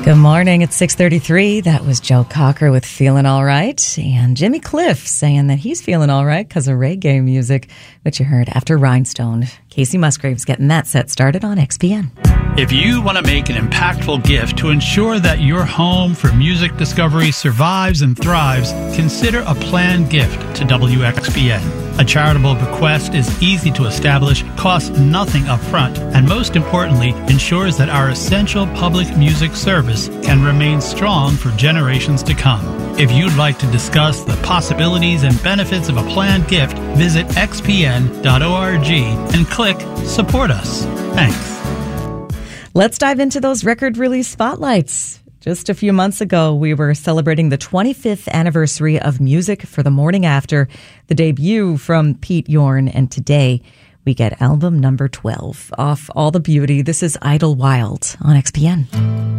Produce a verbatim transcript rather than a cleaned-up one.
Good morning. It's six thirty-three. That was Joe Cocker with Feeling All Right. And Jimmy Cliff saying that he's feeling all right because of reggae music, which you heard after Rhinestone. Casey Musgraves getting that set started on X P N. If you want to make an impactful gift to ensure that your home for music discovery survives and thrives, consider a planned gift to W X P N. A charitable bequest is easy to establish, costs nothing up front, and most importantly, ensures that our essential public music service can remain strong for generations to come. If you'd like to discuss the possibilities and benefits of a planned gift, visit x p n dot org and click Support Us. Thanks. Let's dive into those record release spotlights. Just a few months ago, we were celebrating the twenty-fifth anniversary of Music for the Morning After, the debut from Pete Yorn, and today we get album number twelve. Off All the Beauty, this is Idlewild on X P N.